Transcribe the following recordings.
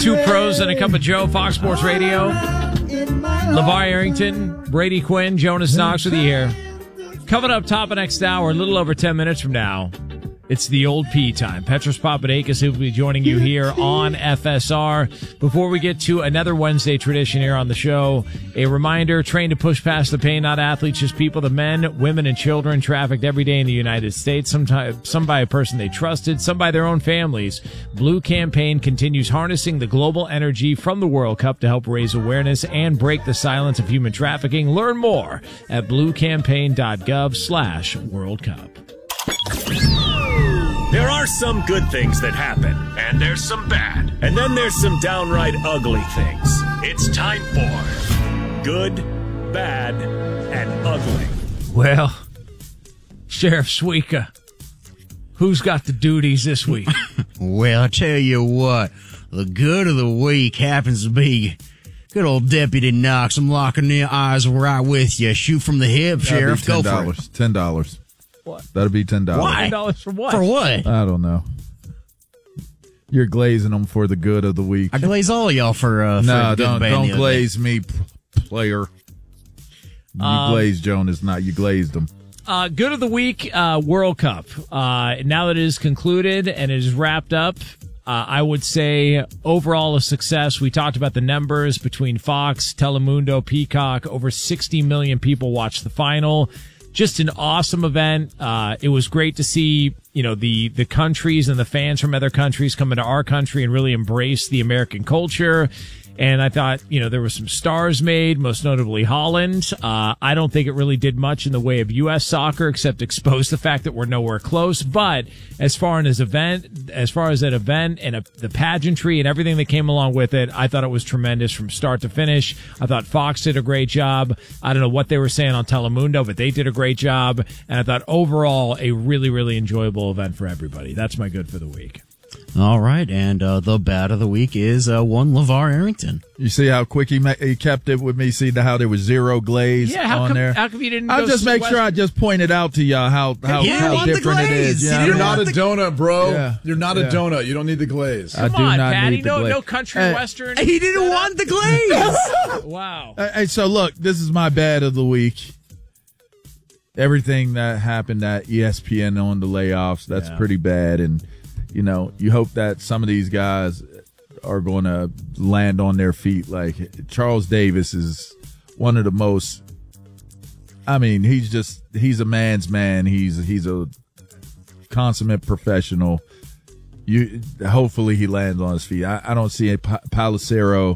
Two Pros and a Cup of Joe, Fox Sports Radio. LeVar Arrington, Brady Quinn, Jonas Knox with you here. Coming up top of next hour, a little over 10 minutes from now, it's the old P time. Petros Papadakis will be joining you here on FSR. Before we get to another Wednesday tradition here on the show, a reminder, train to push past the pain, not athletes, just people, the men, women, and children trafficked every day in the United States, some by a person they trusted, some by their own families. Blue Campaign continues harnessing the global energy from the World Cup to help raise awareness and break the silence of human trafficking. Learn more at bluecampaign.gov/World Cup. There are some good things that happen, and there's some bad, and then there's some downright ugly things. It's time for Good, Bad, and Ugly. Well, Sheriff Suika, who's got the duties this week? Well, I tell you what, the good of the week happens to be good old Deputy Knox. I'm locking the eyes right with you. Shoot from the hip, Sheriff. Go for it. $10. What? That'll be $10. Why? $10 for what? For what? I don't know. You're glazing them for the good of the week. I glaze all of y'all for no, the good don't bad the other glaze day. me, player. You glazed Jonas, not you glazed them. Good of the week, World Cup. Now that it is concluded and it is wrapped up, I would say overall a success. We talked about the numbers between Fox, Telemundo, Peacock. Over 60 million people watched the final. Just an awesome event. It was great to see, the countries and the fans from other countries come into our country and really embrace the American culture. And I thought, there were some stars made, most notably Holland. I don't think it really did much in the way of U.S. soccer, except expose the fact that we're nowhere close. But as far as that event and the pageantry and everything that came along with it, I thought it was tremendous from start to finish. I thought Fox did a great job. I don't know what they were saying on Telemundo, but they did a great job. And I thought overall a really, really enjoyable event for everybody. That's my good for the week. All right, and the bad of the week is one LeVar Arrington. You see how quick he kept it with me? See how there was zero glaze on there? How come you didn't I'll just make sure I just pointed out to y'all how different it is. Yeah, you're not a donut, bro. Yeah. You're not a donut. You don't need the glaze. Come on, Patty. No country western. He didn't want the glaze. Wow. Hey, so look, this is my bad of the week. Everything that happened at ESPN on the layoffs, that's pretty bad. And, you hope that some of these guys are going to land on their feet. Like Charles Davis is one of the most, he's a man's man. He's a consummate professional. Hopefully he lands on his feet. I don't see a Palacero,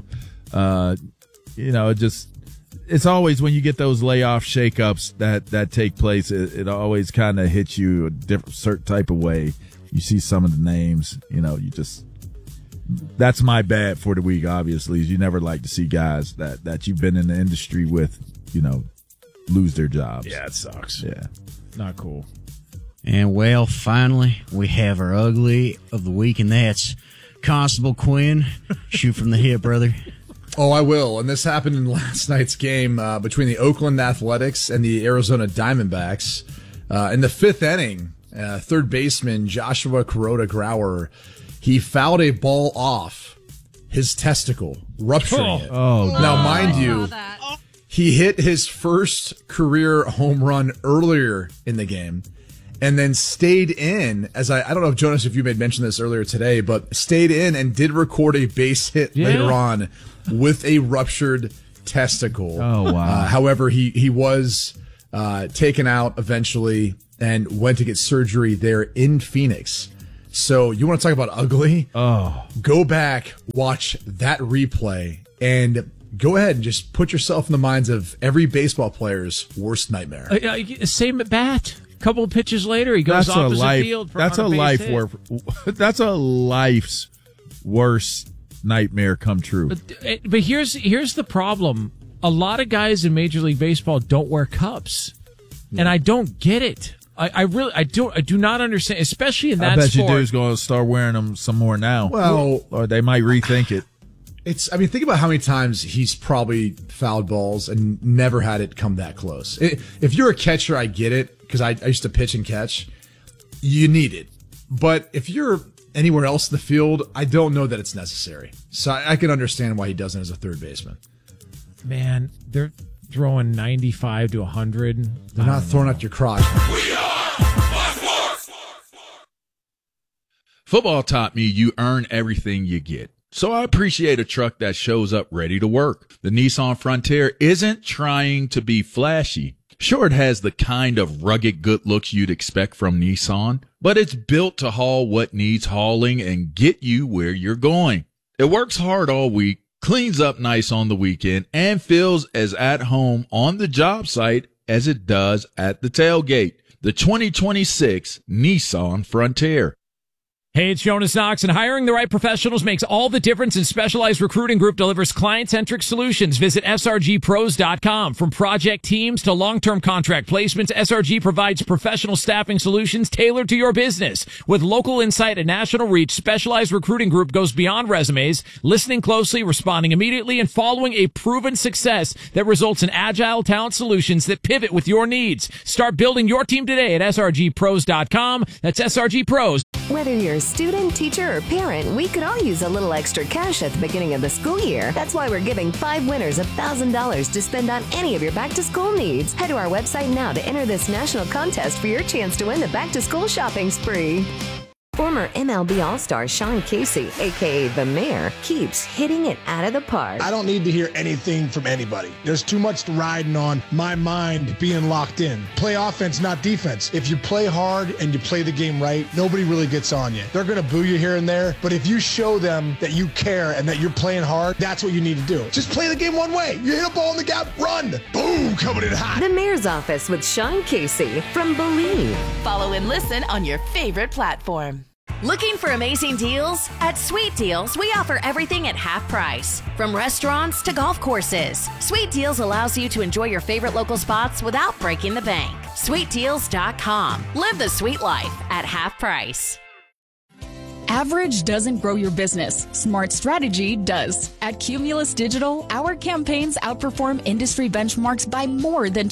it's always when you get those layoff shakeups that take place, it always kind of hits you a certain type of way. You see some of the names, that's my bad for the week, obviously. You never like to see guys that you've been in the industry with, lose their jobs. Yeah, it sucks. Yeah. Not cool. And, well, finally, we have our ugly of the week, and that's Constable Quinn. Shoot from the hip, brother. Oh, I will. And this happened in last night's game between the Oakland Athletics and the Arizona Diamondbacks. In the fifth inning, third baseman Joshua Kuroda-Grauer, he fouled a ball off his testicle, rupturing it. Now, mind you, he hit his first career home run earlier in the game and then stayed in, as I don't know if Jonas, if you made mention this earlier today, but stayed in and did record a base hit later on with a ruptured testicle. Oh, wow. However, he was taken out eventually and went to get surgery there in Phoenix. So you want to talk about ugly? Oh. Go back, watch that replay, and go ahead and just put yourself in the minds of every baseball player's worst nightmare. Same at bat. A couple of pitches later, he goes opposite field for that's a a base life hit. That's a life's worst nightmare come true. But here's the problem. A lot of guys in Major League Baseball don't wear cups, and I don't get it. I do not understand, especially in that sport. I bet you dude's going to start wearing them some more now. Well, or they might rethink it. Think about how many times he's probably fouled balls and never had it come that close. If you're a catcher, I get it, because I used to pitch and catch. You need it. But if you're anywhere else in the field, I don't know that it's necessary. So I can understand why he doesn't as a third baseman. Man, they're throwing 95 to 100. They're not throwing out your crotch. Football taught me you earn everything you get. So I appreciate a truck that shows up ready to work. The Nissan Frontier isn't trying to be flashy. Sure, it has the kind of rugged good looks you'd expect from Nissan, but it's built to haul what needs hauling and get you where you're going. It works hard all week, cleans up nice on the weekend, and feels as at home on the job site as it does at the tailgate. The 2026 Nissan Frontier. Hey, it's Jonas Knox, and hiring the right professionals makes all the difference, and Specialized Recruiting Group delivers client-centric solutions. Visit srgpros.com. From project teams to long-term contract placements, SRG provides professional staffing solutions tailored to your business. With local insight and national reach, Specialized Recruiting Group goes beyond resumes, listening closely, responding immediately, and following a proven success that results in agile talent solutions that pivot with your needs. Start building your team today at srgpros.com. That's srgpros. Whether you're a student, teacher, or parent, we could all use a little extra cash at the beginning of the school year. That's why we're giving 5 winners $1,000 to spend on any of your back-to-school needs. Head to our website now to enter this national contest for your chance to win the back-to-school shopping spree. Former MLB All-Star Sean Casey, a.k.a. The Mayor, keeps hitting it out of the park. I don't need to hear anything from anybody. There's too much riding on my mind being locked in. Play offense, not defense. If you play hard and you play the game right, nobody really gets on you. They're going to boo you here and there, but if you show them that you care and that you're playing hard, that's what you need to do. Just play the game one way. You hit a ball in the gap, run. Boom, coming in hot. The Mayor's Office with Sean Casey from Believe. Follow and listen on your favorite platform. Looking for amazing deals? At Sweet Deals, we offer everything at half price. From restaurants to golf courses, Sweet Deals allows you to enjoy your favorite local spots without breaking the bank. SweetDeals.com. Live the sweet life at half price. Average doesn't grow your business. Smart strategy does. At Cumulus Digital, our campaigns outperform industry benchmarks by more than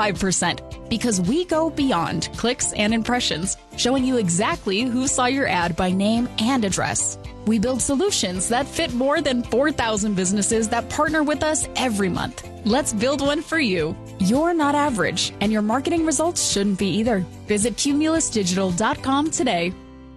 25% because we go beyond clicks and impressions, showing you exactly who saw your ad by name and address. We build solutions that fit more than 4,000 businesses that partner with us every month. Let's build one for you. You're not average, and your marketing results shouldn't be either. Visit cumulusdigital.com today.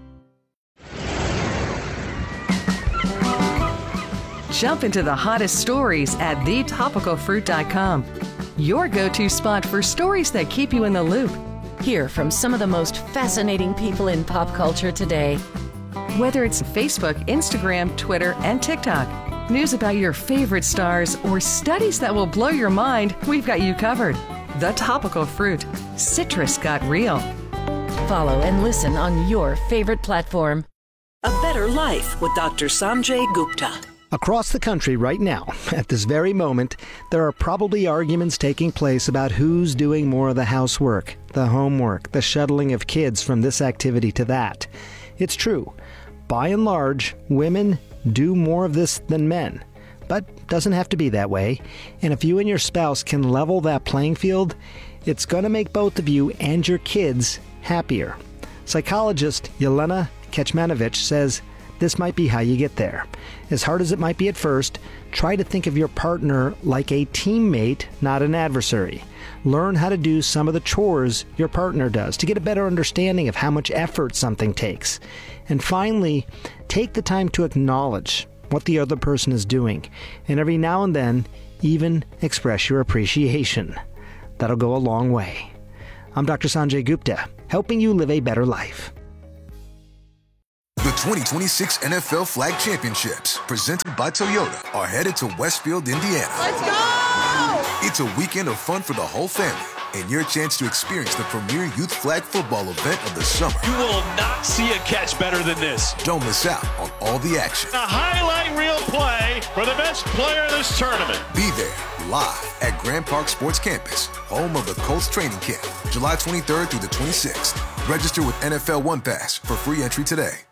Jump into the hottest stories at thetopicalfruit.com. Your go-to spot for stories that keep you in the loop. Hear from some of the most fascinating people in pop culture today. Whether it's Facebook, Instagram, Twitter, and TikTok, news about your favorite stars, or studies that will blow your mind, we've got you covered. The Topical Fruit. Citrus got real. Follow and listen on your favorite platform. A Better Life with Dr. Sanjay Gupta. Across the country right now, at this very moment, there are probably arguments taking place about who's doing more of the housework, the homework, the shuttling of kids from this activity to that. It's true. By and large, women do more of this than men. But it doesn't have to be that way. And if you and your spouse can level that playing field, it's going to make both of you and your kids happier. Psychologist Yelena Kecmanovic says this might be how you get there. As hard as it might be at first, try to think of your partner like a teammate, not an adversary. Learn how to do some of the chores your partner does to get a better understanding of how much effort something takes. And finally, take the time to acknowledge what the other person is doing, and every now and then, even express your appreciation. That'll go a long way. I'm Dr. Sanjay Gupta, helping you live a better life. The 2026 NFL Flag Championships, presented by Toyota, are headed to Westfield, Indiana. Let's go! It's a weekend of fun for the whole family and your chance to experience the premier youth flag football event of the summer. You will not see a catch better than this. Don't miss out on all the action. A highlight reel play for the best player in this tournament. Be there live at Grand Park Sports Campus, home of the Colts training camp, July 23rd through the 26th. Register with NFL One Pass for free entry today.